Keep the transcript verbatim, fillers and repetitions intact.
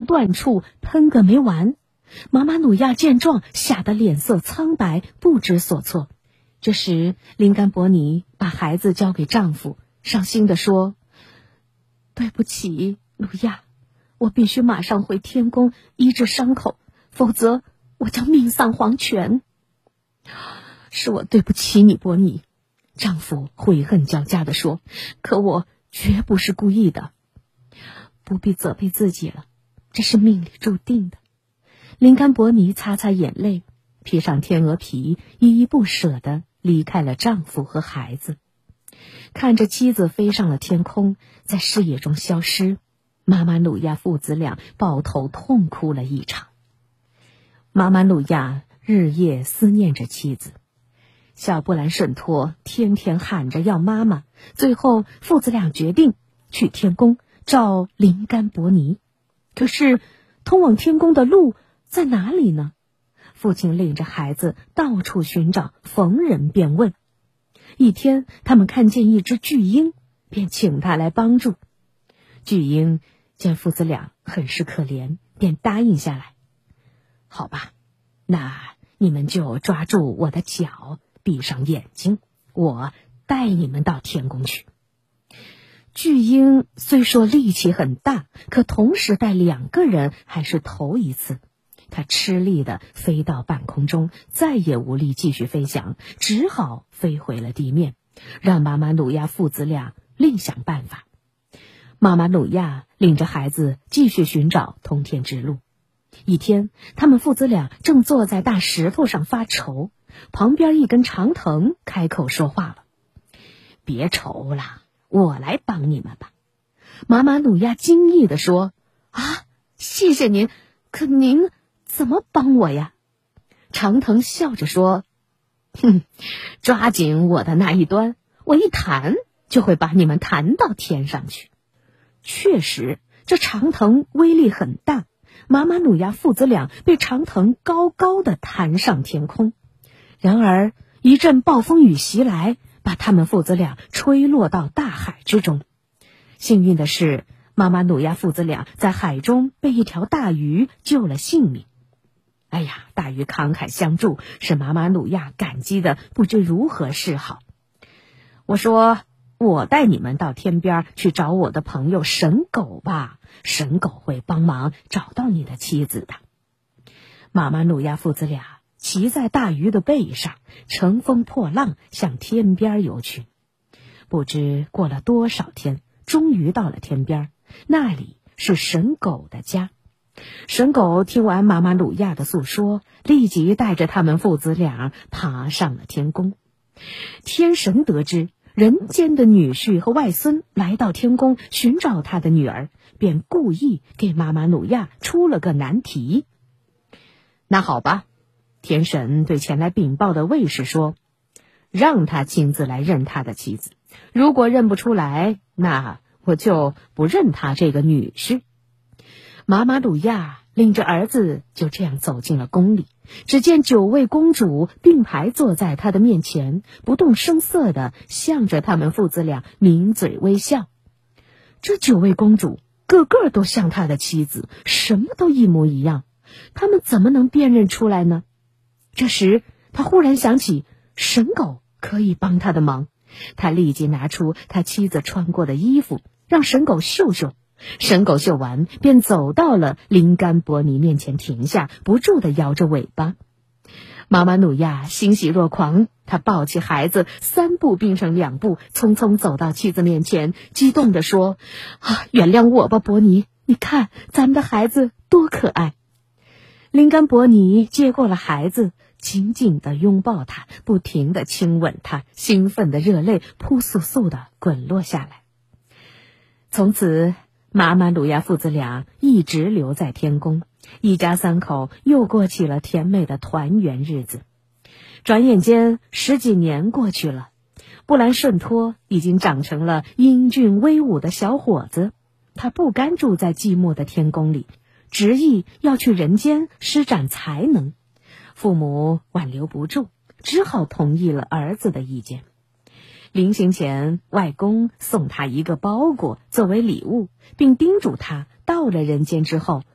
断处，喷个没完。妈妈努亚见状，吓得脸色苍白，不知所措。这时，林甘伯尼把孩子交给丈夫，伤心地说：“对不起，努亚，我必须马上回天宫医治伤口，否则我将命丧黄泉。”“是我对不起你，伯尼。”丈夫悔恨交加地说，“可我绝不是故意的。”“不必责备自己了，这是命里注定的。”林甘伯尼擦擦眼泪，披上天鹅皮，依依不舍地离开了丈夫和孩子。看着妻子飞上了天空，在视野中消失，妈妈努亚父子俩抱头痛哭了一场。妈妈努亚日夜思念着妻子，小布兰顺托天天喊着要妈妈，最后父子俩决定去天宫找林甘伯尼。可是通往天宫的路在哪里呢？父亲领着孩子到处寻找，逢人便问。一天，他们看见一只巨鹰，便请他来帮助。巨鹰见父子俩很是可怜，便答应下来。好吧，那你们就抓住我的脚，闭上眼睛，我带你们到天宫去。巨鹰虽说力气很大，可同时带两个人还是头一次。他吃力地飞到半空中，再也无力继续飞翔，只好飞回了地面，让妈妈努亚父子俩另想办法。妈妈努亚领着孩子继续寻找通天之路。一天，他们父子俩正坐在大石头上发愁，旁边一根长藤开口说话了：“别愁了，我来帮你们吧。”妈妈努亚惊异地说：“啊，谢谢您，可您怎么帮我呀？”长藤笑着说：“哼，抓紧我的那一端，我一弹就会把你们弹到天上去。”确实，这长藤威力很大，妈妈努亚父子俩被长藤高高的弹上天空。然而一阵暴风雨袭来，把他们父子俩吹落到大海之中。幸运的是，妈妈努亚父子俩在海中被一条大鱼救了性命。哎呀，大鱼慷慨相助，使妈妈努亚感激的不知如何是好。我说，我带你们到天边去找我的朋友神狗吧，神狗会帮忙找到你的妻子的。妈妈努亚父子俩骑在大鱼的背上，乘风破浪向天边游去。不知过了多少天，终于到了天边，那里是神狗的家。神狗听完妈妈努亚的诉说，立即带着他们父子俩爬上了天宫。天神得知人间的女婿和外孙来到天宫寻找他的女儿，便故意给妈妈努亚出了个难题。那好吧，天神对前来禀报的卫士说，让他亲自来认他的妻子，如果认不出来，那我就不认他这个女婿。妈妈努亚领着儿子就这样走进了宫里，只见九位公主并排坐在他的面前，不动声色地向着他们父子俩抿嘴微笑。这九位公主个个都像他的妻子，什么都一模一样，他们怎么能辨认出来呢？这时他忽然想起神狗可以帮他的忙，他立即拿出他妻子穿过的衣服，让神狗嗅嗅。神狗嗅完，便走到了林甘伯尼面前停下，不住地摇着尾巴。妈妈努亚欣喜若狂，她抱起孩子，三步并成两步，匆匆走到妻子面前，激动地说：“啊，原谅我吧，伯尼，你看咱们的孩子多可爱。”林甘伯尼接过了孩子，紧紧地拥抱他，不停地亲吻他，兴奋的热泪扑簌簌地滚落下来。从此妈妈努亚父子俩一直留在天宫，一家三口又过起了甜美的团圆日子。转眼间十几年过去了，布兰顺托已经长成了英俊威武的小伙子，他不甘住在寂寞的天宫里，执意要去人间施展才能。父母挽留不住，只好同意了儿子的意见。临行前，外公送他一个包裹作为礼物，并叮嘱他到了人间之后